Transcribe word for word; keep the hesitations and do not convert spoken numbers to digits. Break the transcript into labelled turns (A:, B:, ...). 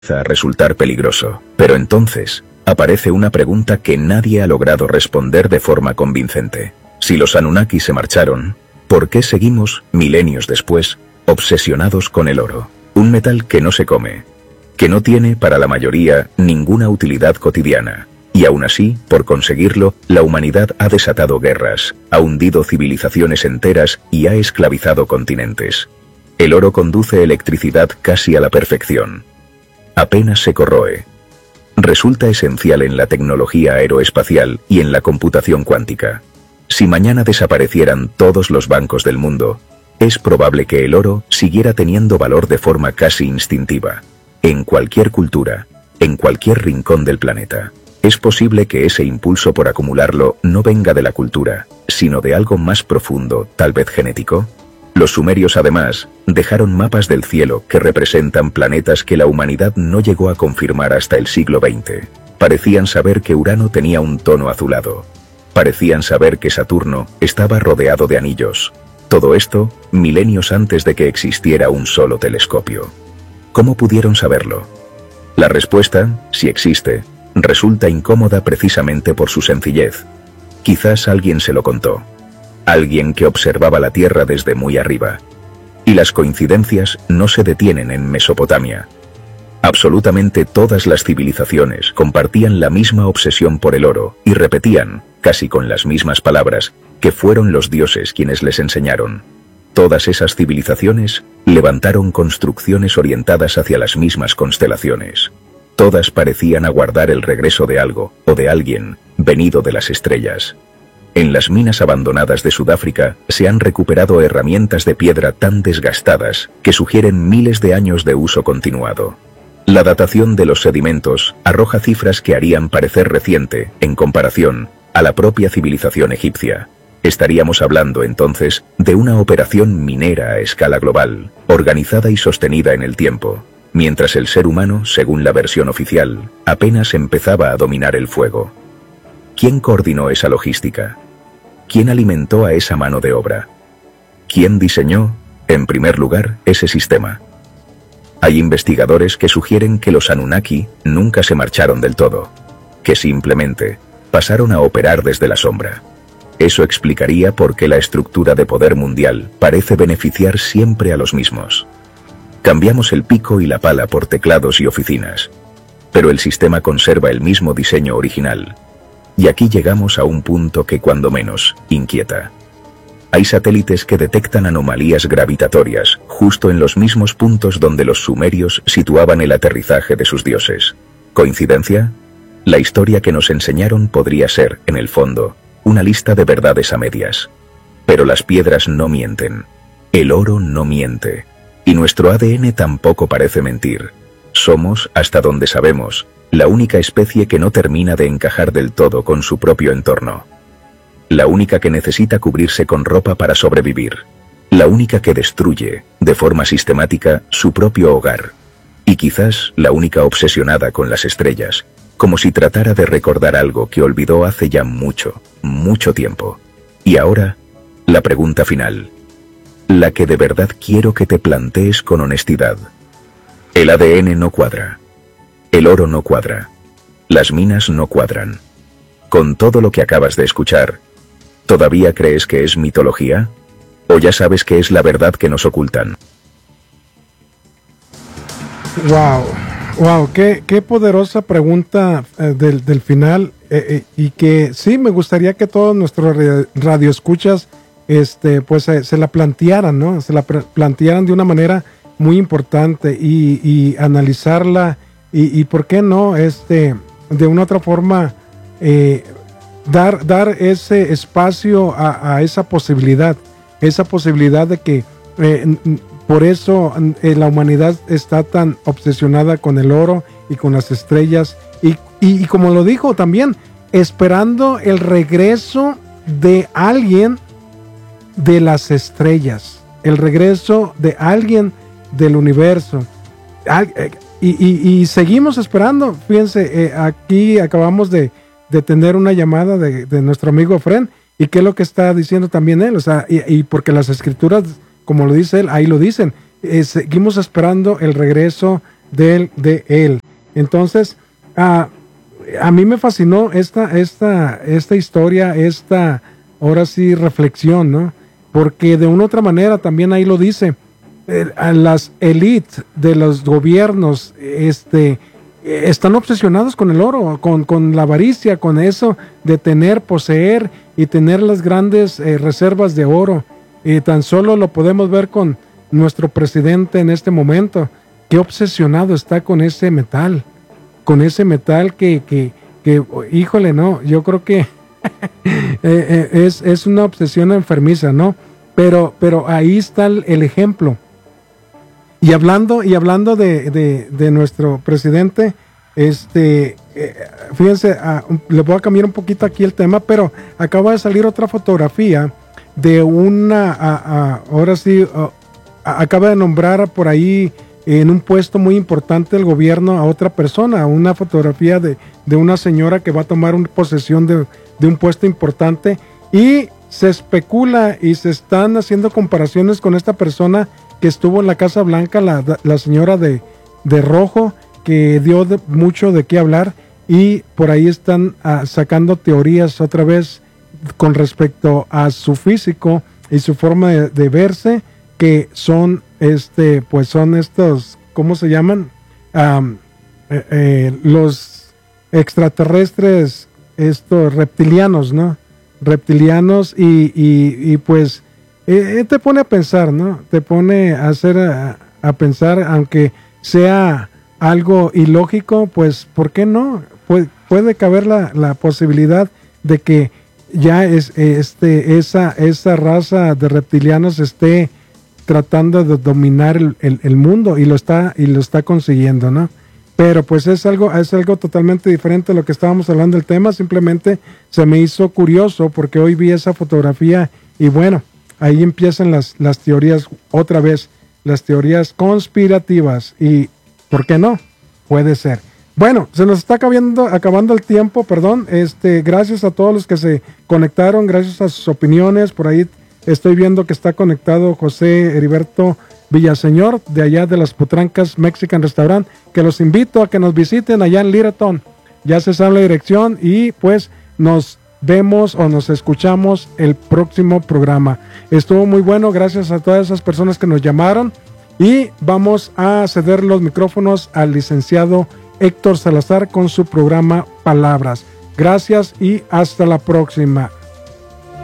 A: a resultar peligroso. Pero entonces, aparece una pregunta que nadie ha logrado responder de forma convincente. Si los Anunnaki se marcharon, ¿por qué seguimos, milenios después, obsesionados con el oro? Un metal que no se come, que no tiene para la mayoría ninguna utilidad cotidiana. Y aún así, por conseguirlo, la humanidad ha desatado guerras, ha hundido civilizaciones enteras y ha esclavizado continentes. El oro conduce electricidad casi a la perfección. Apenas se corroe. Resulta esencial en la tecnología aeroespacial y en la computación cuántica. Si mañana desaparecieran todos los bancos del mundo, es probable que el oro siguiera teniendo valor de forma casi instintiva, en cualquier cultura, en cualquier rincón del planeta. Es posible que ese impulso por acumularlo no venga de la cultura, sino de algo más profundo, tal vez genético. Los sumerios, además, dejaron mapas del cielo que representan planetas que la humanidad no llegó a confirmar hasta el siglo veinte. Parecían saber que Urano tenía un tono azulado. Parecían saber que Saturno estaba rodeado de anillos. Todo esto, milenios antes de que existiera un solo telescopio. ¿Cómo pudieron saberlo? La respuesta, si existe, resulta incómoda precisamente por su sencillez. Quizás alguien se lo contó. Alguien que observaba la Tierra desde muy arriba. Y las coincidencias no se detienen en Mesopotamia. Absolutamente todas las civilizaciones compartían la misma obsesión por el oro y repetían, casi con las mismas palabras, que fueron los dioses quienes les enseñaron. Todas esas civilizaciones levantaron construcciones orientadas hacia las mismas constelaciones. Todas parecían aguardar el regreso de algo, o de alguien, venido de las estrellas. En las minas abandonadas de Sudáfrica se han recuperado herramientas de piedra tan desgastadas que sugieren miles de años de uso continuado. La datación de los sedimentos arroja cifras que harían parecer reciente, en comparación, a la propia civilización egipcia. Estaríamos hablando entonces de una operación minera a escala global, organizada y sostenida en el tiempo, mientras el ser humano, según la versión oficial, apenas empezaba a dominar el fuego. ¿Quién coordinó esa logística? ¿Quién alimentó a esa mano de obra? ¿Quién diseñó, en primer lugar, ese sistema? Hay investigadores que sugieren que los Anunnaki nunca se marcharon del todo, que simplemente pasaron a operar desde la sombra. Eso explicaría por qué la estructura de poder mundial parece beneficiar siempre a los mismos. Cambiamos el pico y la pala por teclados y oficinas, pero el sistema conserva el mismo diseño original. Y aquí llegamos a un punto que cuando menos inquieta. Hay satélites que detectan anomalías gravitatorias justo en los mismos puntos donde los sumerios situaban el aterrizaje de sus dioses. ¿Coincidencia? La historia que nos enseñaron podría ser, en el fondo, una lista de verdades a medias. Pero las piedras no mienten. El oro no miente. Y nuestro A D N tampoco parece mentir. Somos, hasta donde sabemos, la única especie que no termina de encajar del todo con su propio entorno. La única que necesita cubrirse con ropa para sobrevivir. La única que destruye, de forma sistemática, su propio hogar. Y quizás la única obsesionada con las estrellas, como si tratara de recordar algo que olvidó hace ya mucho, mucho tiempo. Y ahora, la pregunta final. La que de verdad quiero que te plantees con honestidad. El A D N no cuadra. El oro no cuadra. Las minas no cuadran. Con todo lo que acabas de escuchar, ¿todavía crees que es mitología? ¿O ya sabes que es la verdad que nos ocultan?
B: Wow, wow, qué, qué poderosa pregunta eh, del, del final eh, eh, y que sí me gustaría que todos nuestros radioescuchas este, pues eh, se la plantearan, ¿no? Se la plantearan de una manera muy importante y, y analizarla y, y por qué no, este, de una otra forma eh, dar, dar ese espacio a, a esa posibilidad, esa posibilidad de que eh, por eso eh, la humanidad está tan obsesionada con el oro y con las estrellas y, y, y como lo dijo también, esperando el regreso de alguien de las estrellas, el regreso de alguien del universo. Y, y, y seguimos esperando. Fíjense, eh, aquí acabamos de, de tener una llamada de, de nuestro amigo Fren. ¿Y qué es lo que está diciendo también él? O sea, y, y porque las escrituras, como lo dice él, ahí lo dicen. Eh, seguimos esperando el regreso de, de él. Entonces, uh, a mí me fascinó esta, esta, esta historia, esta, ahora sí, reflexión, ¿no? Porque de una u otra manera también ahí lo dice, eh, a las élites de los gobiernos, este, eh, están obsesionados con el oro, con, con la avaricia, con eso de tener, poseer y tener las grandes eh, reservas de oro. Y tan solo lo podemos ver con nuestro presidente en este momento, qué obsesionado está con ese metal, con ese metal que, que, que híjole, no, yo creo que eh, eh, es, es una obsesión enfermiza, ¿no? Pero, pero ahí está el, el ejemplo. Y hablando, y hablando de, de, de nuestro presidente, este, eh, fíjense, uh, le voy a cambiar un poquito aquí el tema, pero acaba de salir otra fotografía de una, uh, uh, ahora sí, uh, acaba de nombrar por ahí en un puesto muy importante del gobierno a otra persona, una fotografía de, de una señora que va a tomar una posesión de, de un puesto importante, y se especula y se están haciendo comparaciones con esta persona que estuvo en la Casa Blanca, la, la señora de, de rojo, que dio de, mucho de qué hablar, y por ahí están uh, sacando teorías otra vez con respecto a su físico y su forma de, de verse, que son este pues son estos, ¿cómo se llaman? Um, eh, eh, los extraterrestres, estos reptilianos, ¿no? Reptilianos, y, y, y pues eh, te pone a pensar, ¿no? Te pone a hacer a, a pensar, aunque sea algo ilógico, pues ¿por qué no? Puede, puede caber la, la posibilidad de que ya es este esa esa raza de reptilianos esté tratando de dominar el, el, el mundo, y lo está y lo está consiguiendo, ¿no? Pero pues es algo es algo totalmente diferente a lo que estábamos hablando del tema. Simplemente se me hizo curioso porque hoy vi esa fotografía y bueno, ahí empiezan las, las teorías otra vez, las teorías conspirativas, y ¿por qué no? Puede ser. Bueno, se nos está acabando, acabando el tiempo, perdón. Este, gracias a todos los que se conectaron, gracias a sus opiniones. Por ahí estoy viendo que está conectado José Heriberto Villaseñor, de allá de las Potrancas Mexican Restaurant, que los invito a que nos visiten allá en Littleton. Ya se sabe la dirección, y pues nos vemos o nos escuchamos el próximo programa. Estuvo muy bueno, gracias a todas esas personas que nos llamaron, y vamos a ceder los micrófonos al licenciado Héctor Salazar con su programa Palabras. Gracias y hasta la próxima.